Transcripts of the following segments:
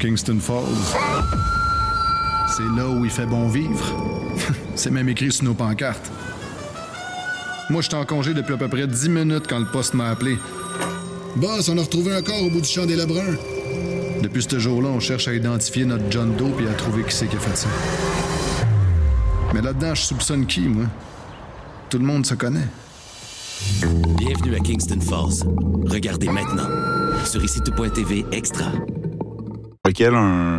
Kingston Falls. C'est là où il fait bon vivre. C'est même écrit sur nos pancartes. Moi, j'étais en congé depuis à peu près 10 minutes quand le poste m'a appelé. Boss, on a retrouvé un corps au bout du champ des Lebrun. Depuis ce jour-là, on cherche à identifier notre John Doe et à trouver qui c'est qui a fait ça. Mais là-dedans, je soupçonne qui, moi? Tout le monde se connaît. Bienvenue à Kingston Falls. Regardez maintenant sur ICTV Extra. Lequel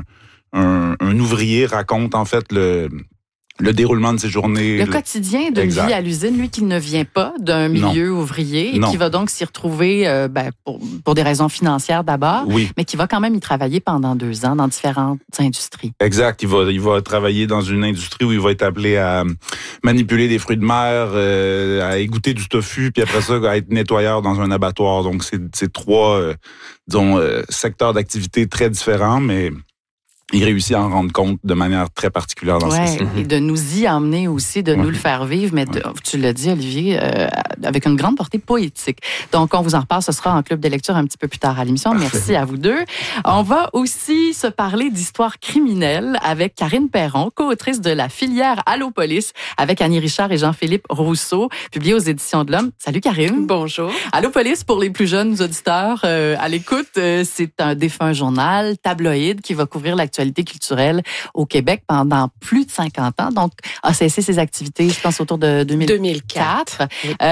un ouvrier raconte en fait le déroulement de ses journées. Le quotidien d'une vie à l'usine, lui qui ne vient pas d'un milieu ouvrier et qui va donc s'y retrouver pour des raisons financières d'abord, mais qui va quand même y travailler pendant 2 ans dans différentes industries. Exact. Il va travailler dans une industrie où il va être appelé à manipuler des fruits de mer, à égoutter du tofu, puis après ça, à être nettoyeur dans un abattoir. Donc, c'est 3, secteurs d'activité très différents, mais il réussit à en rendre compte de manière très particulière dans ce film. Et de nous y emmener aussi, de nous le faire vivre, mais tu l'as dit, Olivier, avec une grande portée poétique. Donc, on vous en reparle, ce sera en club de lecture un petit peu plus tard à l'émission. Merci à vous deux. On va aussi se parler d'histoire criminelle avec Karine Perron, co-autrice de La filière Allopolis, avec Annie Richard et Jean-Philippe Rousseau, publié aux Éditions de l'Homme. Salut Karine. Bonjour. Allopolis, pour les plus jeunes auditeurs à l'écoute, c'est un défunt journal tabloïd qui va couvrir l'actualité culturelle au Québec pendant plus de 50 ans. Donc, a cessé ses activités, je pense, autour de 2004.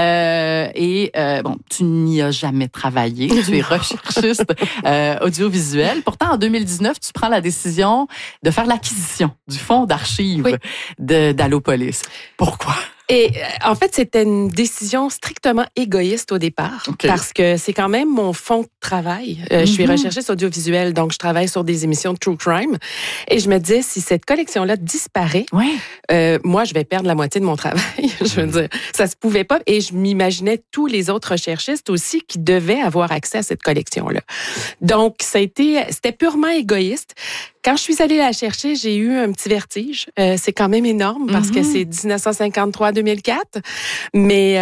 Oui. Bon, tu n'y as jamais travaillé. Tu es recherchiste audiovisuelle. Pourtant, en 2019, tu prends la décision de faire l'acquisition du fonds d'archives d'Allopolis. Pourquoi? Et en fait, c'était une décision strictement égoïste au départ, parce que c'est quand même mon fond de travail. Je suis recherchiste audiovisuelle, donc je travaille sur des émissions de true crime. Et je me disais, si cette collection-là disparaît, moi, je vais perdre la moitié de mon travail. Je veux dire, ça se pouvait pas. Et je m'imaginais tous les autres recherchistes aussi qui devaient avoir accès à cette collection-là. Donc, c'était purement égoïste. Quand je suis allée la chercher, j'ai eu un petit vertige. C'est quand même énorme parce que c'est 1953-2004. Mais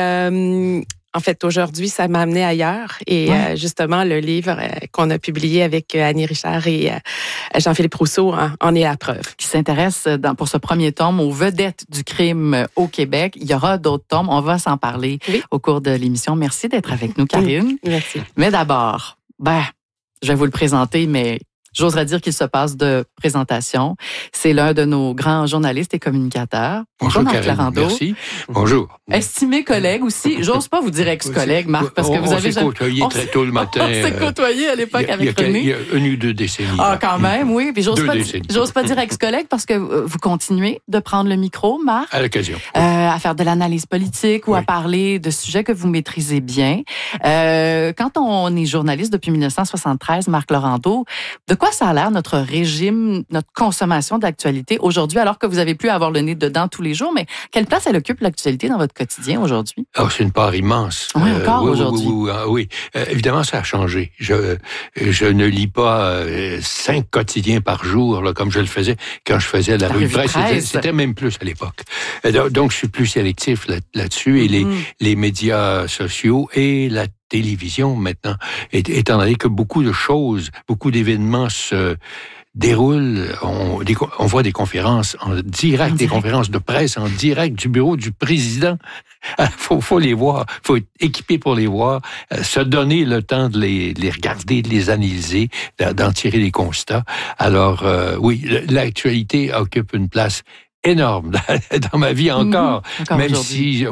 en fait, aujourd'hui, ça m'a amené ailleurs. Et justement, le livre qu'on a publié avec Annie Richard et Jean-Philippe Rousseau en est la preuve. Qui s'intéresse pour ce premier tome aux vedettes du crime au Québec. Il y aura d'autres tomes. On va s'en parler au cours de l'émission. Merci d'être avec nous, Karine. Merci. Mais d'abord, je vais vous le présenter, mais j'oserais dire qu'il se passe de présentation. C'est l'un de nos grands journalistes et communicateurs. Bonjour, Karine. Merci. Bonjour. Estimé collègue aussi. J'ose pas vous dire ex-collègue, Marc, parce que vous avez... On s'est côtoyé très tôt le matin. On s'est côtoyé à l'époque avec René. Il y a 1 ou 2 décennies. Ah, quand même, oui. Puis j'ose pas dire ex-collègue parce que vous continuez de prendre le micro, Marc. À l'occasion. À faire de l'analyse politique ou à parler de sujets que vous maîtrisez bien. Quand on est journaliste depuis 1973, Marc Laurendeau, de quoi ça a l'air notre régime, notre consommation d'actualité aujourd'hui, alors que vous avez pu avoir le nez dedans tous les jours, mais quelle place elle occupe l'actualité dans votre quotidien aujourd'hui? C'est une part immense. Oui, encore aujourd'hui. Oui. Évidemment, ça a changé. Je ne lis pas 5 quotidiens par jour, là, comme je le faisais quand je faisais la revue de presse. C'était même plus à l'époque. Donc, je suis plus sélectif là-dessus. Et les médias sociaux et la télévision maintenant, étant donné que beaucoup de choses, beaucoup d'événements se déroulent, on voit des conférences en direct, des conférences de presse en direct du bureau du président. Faut les voir, faut être équipé pour les voir, se donner le temps de les regarder, de les analyser, d'en tirer des constats. Alors, oui, l'actualité occupe une place énorme dans ma vie encore même si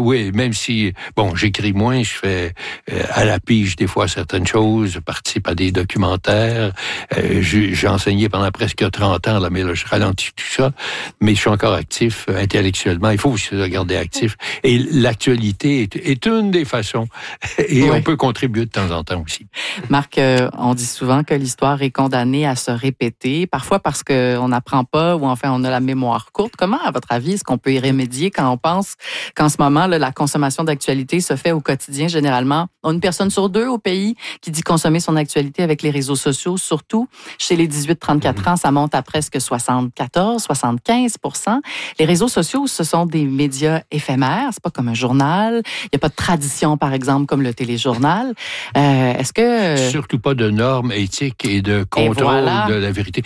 bon, j'écris moins, je fais à la pige des fois certaines choses, je participe à des documentaires, j'ai enseigné pendant presque 30 ans là, mais là je ralentis tout ça, mais je suis encore actif intellectuellement, il faut aussi se garder actif et l'actualité est une des façons et on peut contribuer de temps en temps aussi. Marc, on dit souvent que l'histoire est condamnée à se répéter, parfois parce qu'on n'apprend pas ou enfin on a la mémoire courte. Comment, à votre avis, est-ce qu'on peut y remédier quand on pense qu'en ce moment, là, la consommation d'actualité se fait au quotidien généralement? On a une personne sur 2 au pays qui dit consommer son actualité avec les réseaux sociaux, surtout chez les 18-34 ans, ça monte à presque 74-75%. Les réseaux sociaux, ce sont des médias éphémères, c'est pas comme un journal. Il n'y a pas de tradition, par exemple, comme le téléjournal. Est-ce que... Surtout pas de normes éthiques et de contrôle de la vérité.